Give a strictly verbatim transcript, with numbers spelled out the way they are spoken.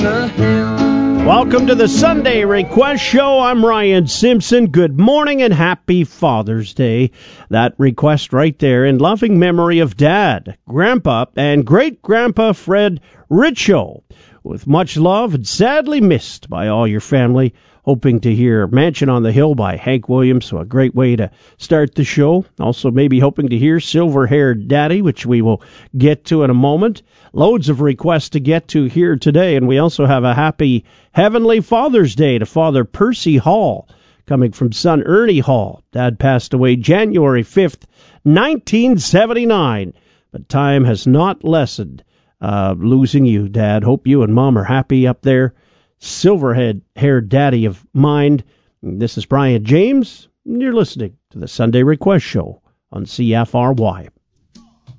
Welcome to the Sunday Request Show. I'm Ryan Simpson. Good morning and happy Father's Day. That request right there in loving memory of Dad, Grandpa, and Great-Grandpa Fred Richo. With much love and sadly missed by all your family. Hoping to hear Mansion on the Hill by Hank Williams, so a great way to start the show. Also maybe hoping to hear Silver-Haired Daddy, which we will get to in a moment. Loads of requests to get to here today, and we also have a happy Heavenly Father's Day to Father Percy Hall, coming from son Ernie Hall. Dad passed away January fifth, nineteen seventy-nine, but time has not lessened uh, losing you, Dad. Hope you and Mom are happy up there. Silver-haired daddy of mine. This is Brian James, and you're listening to the Sunday Request Show on C F R Y.